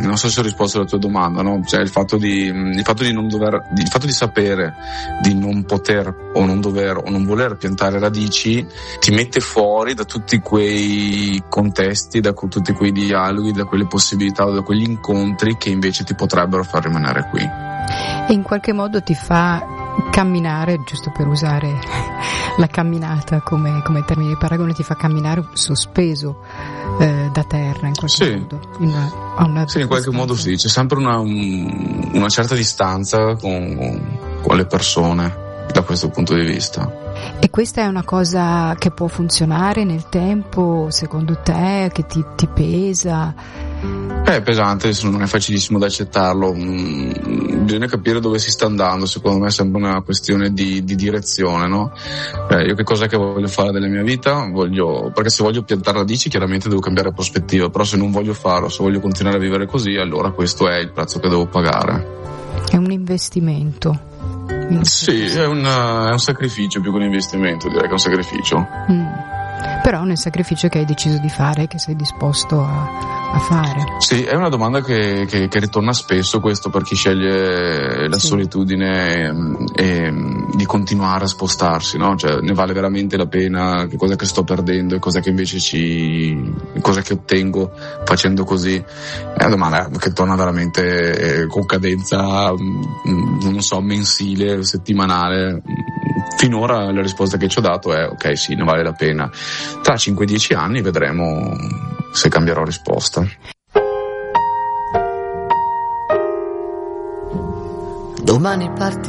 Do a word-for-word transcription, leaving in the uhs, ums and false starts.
non so se ho risposto alla tua domanda, no? Cioè il fatto di il fatto di non dover il fatto di sapere di non poter o non dover o non voler piantare radici ti mette fuori da tutti quei contesti, da tutti quei dialoghi, da quelle possibilità, da quegli incontri che invece ti potrebbero far rimanere qui. E in qualche modo ti fa camminare, giusto per usare la camminata come, come termine di paragone, ti fa camminare sospeso eh, da terra in qualche sì. modo. In una, a una sì, in qualche modo sì, c'è sempre una, un, una certa distanza con, con le persone da questo punto di vista. E questa è una cosa che può funzionare nel tempo, secondo te, che ti, ti pesa? È pesante, non è facilissimo da accettarlo, mm, bisogna capire dove si sta andando, secondo me è sempre una questione di, di direzione, no? Eh, io che cosa che voglio fare della mia vita? Voglio, perché se voglio piantare radici chiaramente devo cambiare prospettiva, però se non voglio farlo, se voglio continuare a vivere così, allora questo è il prezzo che devo pagare. È un investimento. Sì, è un, è un sacrificio più che un investimento, direi che è un sacrificio. Mm. Però nel sacrificio che hai deciso di fare, che sei disposto a, a fare. Sì, è una domanda che, che, che ritorna spesso, questo per chi sceglie la sì. solitudine e, e di continuare a spostarsi, no? Cioè, ne vale veramente la pena? Che cosa che sto perdendo e cosa che invece ci, cosa che ottengo facendo così? È una domanda che torna veramente con cadenza, non so, mensile, settimanale. Finora la risposta che ci ho dato è ok, sì, ne vale la pena. Tra cinque dieci anni vedremo se cambierò risposta. Domani parti